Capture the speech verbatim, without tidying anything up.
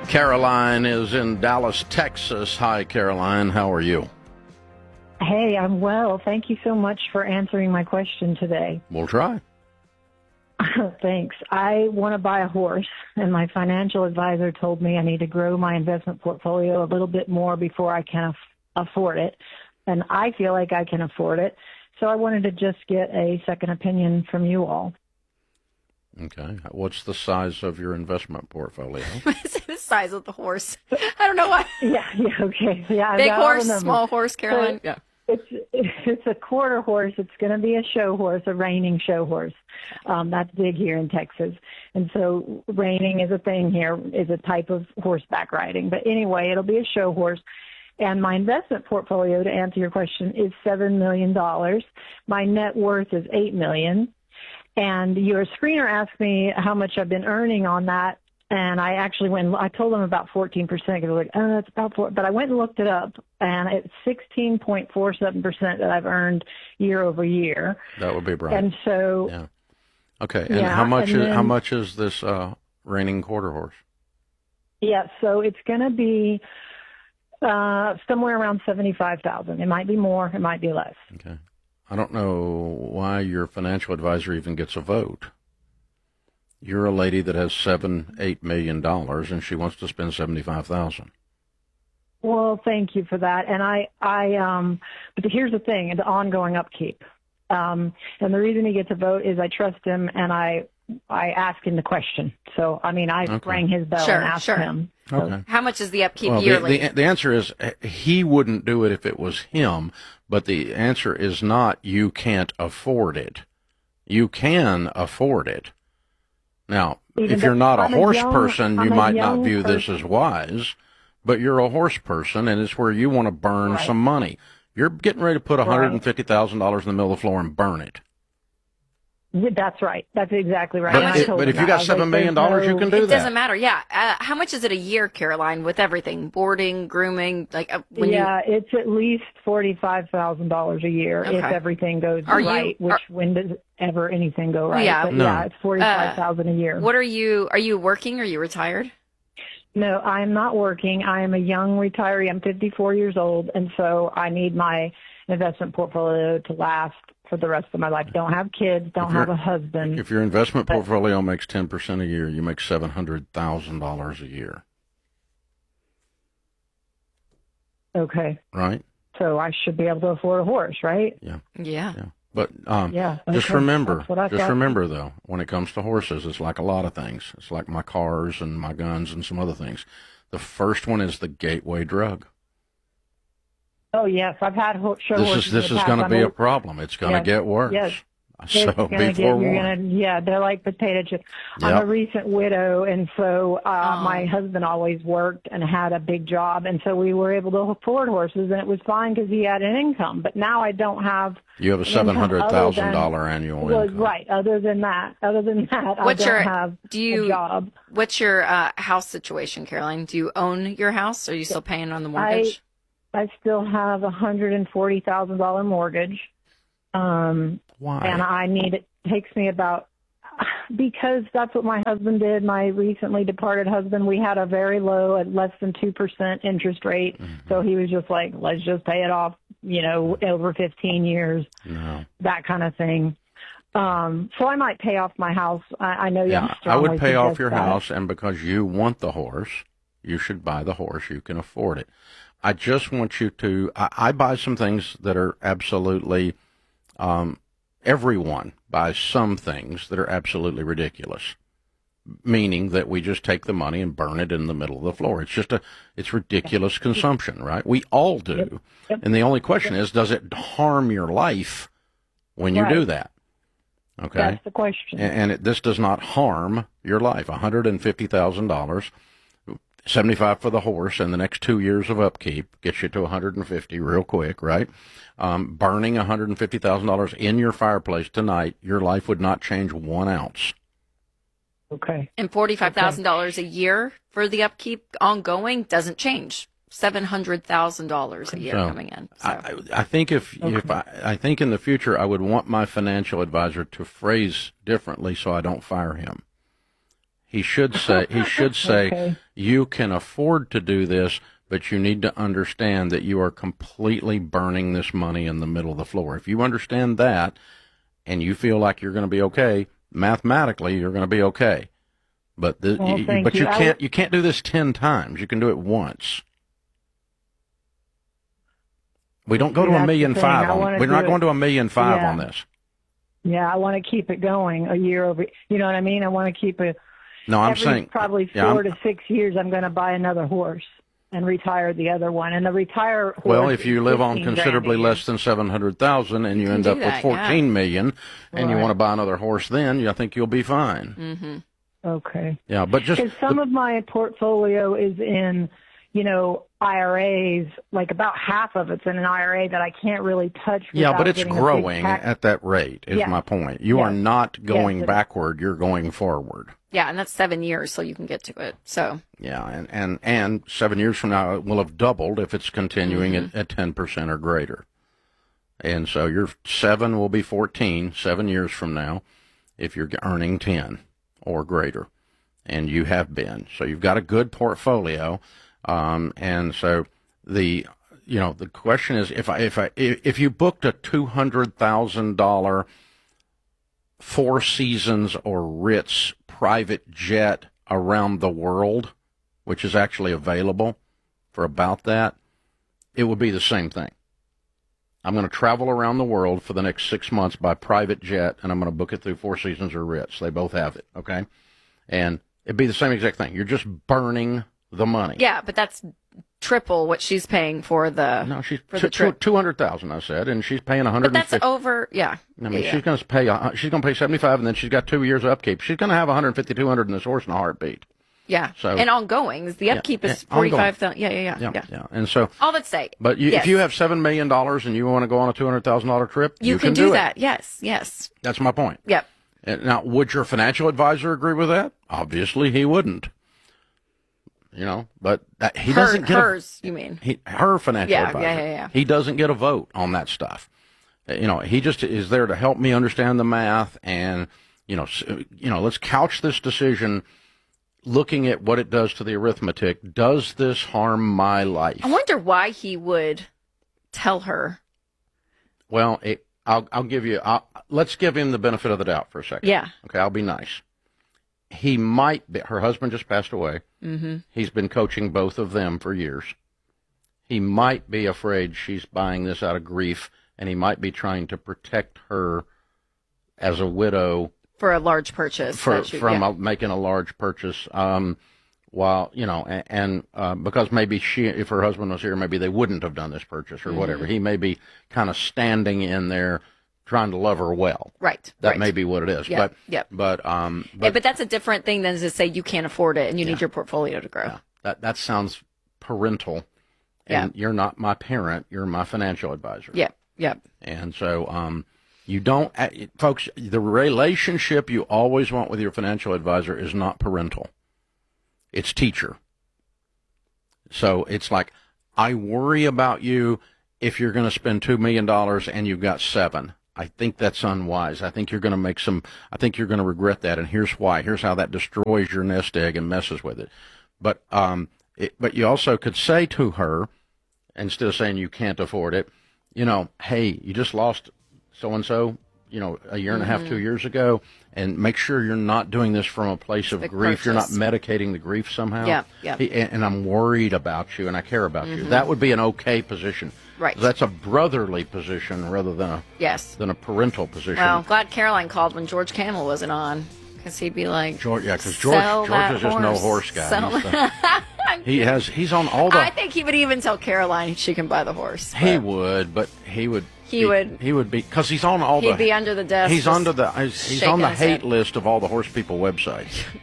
Caroline is in Dallas, Texas. Hi, Caroline. How are you? Hey, I'm well. Thank you so much for answering my question today. We'll try. Thanks. I want to buy a horse, and my financial advisor told me I need to grow my investment portfolio a little bit more before I can af- afford it, and I feel like I can afford it. So I wanted to just get a second opinion from you all. Okay. What's the size of your investment portfolio? The size of the horse. I don't know why. Yeah, yeah, okay. Yeah, I've Big got all horse, the numbers. small horse, Caroline. So yeah. It's it's a quarter horse. It's going to be a show horse, a reining show horse. Um, that's big here in Texas. And so reining is a thing here, is a type of horseback riding. But anyway, it'll be a show horse. And my investment portfolio, to answer your question, is seven million dollars. My net worth is eight million dollars. And your screener asked me how much I've been earning on that. And I actually went, I told them about fourteen percent. Because I was like, oh, that's about four. But I went and looked it up, and it's sixteen point four seven percent that I've earned year over year. That would be right. And so. Yeah. Okay. And yeah, how much and is, then, how much is this uh, reigning quarter horse? Yeah, so it's going to be uh, somewhere around seventy-five thousand dollars. It might be more. It might be less. Okay. I don't know why your financial advisor even gets a vote. You're a lady that has seven, eight million dollars, and she wants to spend seventy-five thousand. Well, thank you for that. And I, I, um, but here's the thing: the ongoing upkeep. Um, and the reason he gets a vote is I trust him, and I, I ask him the question. So, I mean, I Okay. rang his bell Sure, and asked sure. him. So, Okay. How much is the upkeep Well, the, yearly? the, the answer is uh, he wouldn't do it if it was him, but the answer is not you can't afford it. You can afford it. Now, Even if you're though not a I'm a horse young- person, you I'm a might not young view this person. as wise, but you're a horse person, and it's where you want to burn Right. some money. You're getting ready to put Right. one hundred fifty thousand dollars in the middle of the floor and burn it. That's right. That's exactly right. But, And I it- told but him if you that. I got was seven like, million there's dollars, you no- can do it that. doesn't matter. Yeah. Uh, how much is it a year, Caroline, with everything? Boarding, grooming, like uh, when yeah, it's at least forty-five thousand dollars a year if Okay. everything goes Are you- right. Which are- when does ever anything go right? Yeah. But No. yeah, it's forty-five thousand a year. you, what are you, are you working? Are you retired? No, I'm not working. I am a young retiree. I'm fifty-four years old, and so I need my investment portfolio to last for the rest of my life. Don't have kids. Don't If you're- have a husband. If your investment But- portfolio makes ten percent a year, you make seven hundred thousand dollars a year, Okay, right? so I should be able to afford a horse, right? Yeah. Yeah. But um, Yeah. just okay. remember, That's what I just thought. remember, though, when it comes to horses, it's like a lot of things. It's like my cars and my guns and some other things. The first one is the gateway drug. Oh yes, I've had ho- show This horses is in this the is past. going to I'm be a- a problem. It's going to Yes, get worse. yes. So It's gonna be get, you're forewarned. gonna, yeah, they're like potato chips. I'm Yep. a recent widow, and so uh, Oh. my husband always worked and had a big job, and so we were able to afford horses, and it was fine because he had an income. But now I don't have. You have a an seven income hundred other thousand than- dollar annual Well, income. right. Other than that, other than that, What's I don't your- have do you- a job. What's your uh, house situation, Caroline? Do you own your house? Or are you still paying on the mortgage? I still have a hundred and forty thousand dollar mortgage, um, Why? and I need it takes me about. Because that's what my husband did, my recently departed husband. We had a very low, at less than two percent interest rate. Mm-hmm. So he was just like, let's just pay it off, you know, over fifteen years, no. that kind of thing. Um, so I might pay off my house. I, I know you Yeah, I would strongly pay off suggest your that. house, and because you want the horse, you should buy the horse. You can afford it. I just want you to. I, I buy some things that are absolutely. Um, everyone buys some things that are absolutely ridiculous, meaning that we just take the money and burn it in the middle of the floor. It's just a. It's ridiculous consumption, right? We all do, Yep. Yep. and the only question is, does it harm your life when you do Right. that? Okay. That's the question. And, and it, this does not harm your life. one hundred fifty thousand dollars, seventy-five for the horse, and the next two years of upkeep gets you to one hundred fifty real quick, right? Um, burning one hundred fifty thousand dollars in your fireplace tonight, your life would not change one ounce. Okay. And forty-five thousand dollars a year for the upkeep ongoing doesn't change. Seven hundred thousand dollars a year So, coming in. So. I, I think if if I, I think in the future I would want my financial advisor to phrase differently so I don't fire him. He should say, he should say, Okay. you can afford to do this, but you need to understand that you are completely burning this money in the middle of the floor. If you understand that and you feel like you're going to be okay, mathematically, you're going to be okay. But the, Well, you, thank but you you. I can't would- you can't do this ten times. You can do it once. We don't go See, to a that's the million thing. five I on. wanna We're not do going it- to a million five Yeah. on this. Yeah, I want to keep it going a year over. You know what I mean? I want to keep it. No, I'm every saying probably yeah, I'm- four to six years. I'm going to buy another horse and retire the other one. And the retire horse. Well, if you is live on fifteen considerably grand a year. less than seven hundred thousand and you, can end do up that, with yeah. fourteen million, and you Right. want to buy another horse, then I think you'll be fine. Mm-hmm. Okay. Yeah, but just Because some of my portfolio is in, you know, I R As. Like about half of it's in an I R A that I can't really touch. yeah, but without it's getting a big growing tax- at that rate. Is Yes. my point. You are Yes. not going Yes, it- backward. You're going forward. Yeah, and that's seven years, so you can get to it. So Yeah, and and and seven years from now it will have doubled if it's continuing Mm-hmm. at, at ten percent or greater. And so your seven will be fourteen seven years from now, if you're earning ten or greater, and you have been. So you've got a good portfolio, um, and so the you know the question is if I if I if if you booked a two hundred thousand dollar Four Seasons or Ritz private jet around the world, which is actually available for about that, it would be the same thing. I'm going to travel around the world for the next six months by private jet, and I'm going to book it through Four Seasons or Ritz. They both have it, okay? And it'd be the same exact thing. You're just burning the money. yeah, but that's triple what she's paying for the. No, she's For two, the trip. two hundred thousand. I said, and she's paying one hundred But that's fifty. over. Yeah. I mean, yeah. she's going to pay. uh, She's going to pay seventy-five, and then she's got two years of upkeep. She's going to have one hundred fifty, two hundred in this horse in a heartbeat. Yeah. So- and ongoing. The upkeep yeah, is ongoing. forty-five thousand. Yeah, yeah, yeah, Yeah, yeah. yeah. And so, All that say. but you, yes. if you have seven million dollars and you want to go on a two hundred thousand dollar trip, you, you can, do, do it. that. Yes, yes. That's my point. Yep. And now, would your financial advisor agree with that? Obviously, he wouldn't. You know, but that, he Her, doesn't get hers, you mean? a, he, her financial Yeah, advisor. yeah, yeah, yeah. He doesn't get a vote on that stuff. Uh, You know, he just is there to help me understand the math, and you know, s- you know, let's couch this decision looking at what it does to the arithmetic. Does this harm my life? I wonder why he would tell her. Well, it, I'll I'll give you. I'll, let's give him the benefit of the doubt for a second. Yeah. Okay, I'll be nice. He might be. Her husband just passed away. Mm-hmm. He's been coaching both of them for years. He might be afraid she's buying this out of grief, and he might be trying to protect her as a widow For a large purchase. for, that you- from yeah. a, making a large purchase. Um, while you know, and, and uh, because maybe she, if her husband was here, maybe they wouldn't have done this purchase or Mm-hmm. whatever. He may be kind of standing in there, trying to love her well. Right. That right. may be what it is. Yeah, But yeah. but um, Yeah, but but that's a different thing than to say you can't afford it and you need your portfolio to grow. yeah, that that sounds parental. And you're not my parent. You're my financial advisor. Yeah. Yeah. And so, um, you don't, uh, folks, the relationship you always want with your financial advisor is not parental. It's teacher. So it's like, I worry about you if you're going to spend two million dollars and you've got seven. I think that's unwise. I think you're going to make some, I think you're going to regret that. And here's why. Here's how that destroys your nest egg and messes with it. But, um, it, but you also could say to her, instead of saying you can't afford it, you know, hey, you just lost so-and-so, you know, a year and a half, two years ago, and make sure you're not doing this from a place of Big grief. You're not purchase. medicating the grief somehow. Yeah, yeah. He- and, and I'm worried about you, and I care about you. That would be an okay position. Right. That's a brotherly position rather than a Yes. than a parental position. Well, glad Caroline called when George Cannell wasn't on, because he'd be like, George, yeah, because George, "Sell George that is just no horse. horse guy. Sell- He's the- he has, he's on all the. I think he would even tell Caroline she can buy the horse. He but would, but he would. He be- would- He would be because he's on all He'd the. be under the desk. He's just under the. He's, he's on shaking the his hate head. list of all the horse people websites.